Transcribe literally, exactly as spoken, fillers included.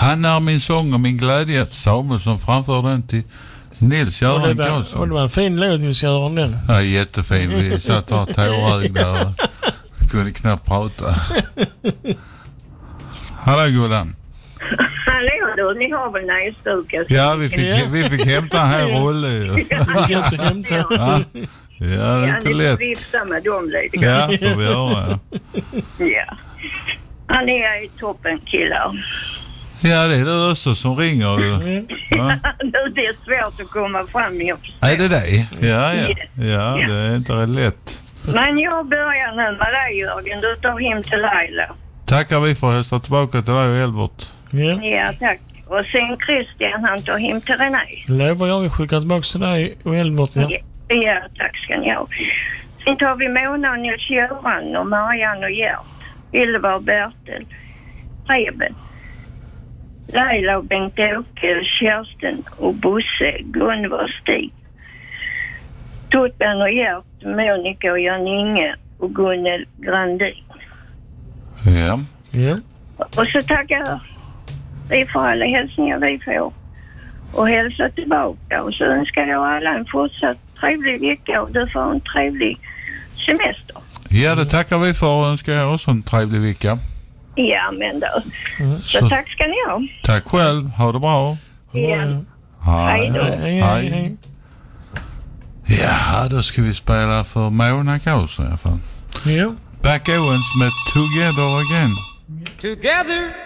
Han är min sång och min glädje. Samuelsson framför den till Nils-Göran Karlsson. Och det var en fin låt, Nils-Göran, den. Ja, jättefin. Vi satt och tårögd där och kunde knappt prata. Hallå, Gullan. Hallå då, ni har väl nässtukat? Ja, vi fick, ja. vi fick hämta här Rolle. Vi fick inte hämta. Ja, ja, det är inte ja, lätt. Ni vifta med dem lite grann. Ja, får vi göra. Ja. Ja. Han är ju toppen killar. Ja, det är det också som ringer. Mm. Ja. Det är svårt att komma fram i. Är det det? Ja, ja. Ja, det är inte lätt. Men jag börjar nu med dig, Jörgen. Du tar hem till Laila. Tackar vi för att hälsa tillbaka till dig och Elbert. Ja. Ja, tack. Och sen Christian, han tar hem till René. Lovar jag, vi skickar tillbaka till dig och Elbert. Ja. Ja, ja, tack ska ni ha. Sen tar vi Mona och Nils-Göran och Marianne och Gert. Ylva och Bertil. Preben. Laila och Bengt-Åke, Kerstin och Bosse, Gunvar och Stig. Tuttan och Gert, Monica och Jan-Inge och Gunnel Grandin. Ja. Ja. Och så tackar vi för alla hälsningar vi får. Och hälsa tillbaka. Och så önskar jag alla en fortsatt trevlig vecka och du får en trevlig semester. Ja, det tackar vi för och önskar jag också en trevlig vecka. Ja, men då. Mm. Så, Så tack ska ni ha. tack själv. Ha det bra. Ja. Hej. Hej då. Hej, hej, hej. Ja, då ska vi spela för Mona Karlsson i alla fall. Ja. Back Owens med Together Again. Together